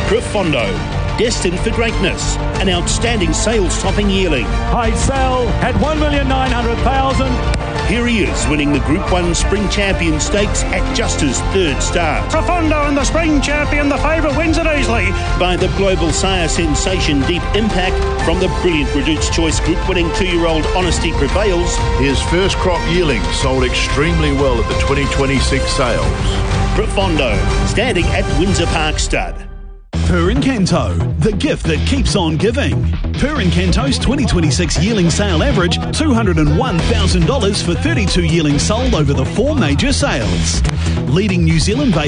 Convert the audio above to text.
Profondo, destined for greatness, an outstanding sales-topping yearling. I sell at $1,900,000. Here he is, winning the Group 1 Spring Champion Stakes at just his third start. Profondo and the Spring Champion, the favourite, wins it easily. By the global sire sensation Deep Impact from the brilliant Reduced Choice Group winning 2-year-old Honesty Prevails. His first crop yearling sold extremely well at the 2026 sales. Profondo, standing at Windsor Park Stud. Purincanto, the gift that keeps on giving. Purincanto's 2026 yearling sale average $201,000 for 32 yearlings sold over the 4 major sales. Leading New Zealand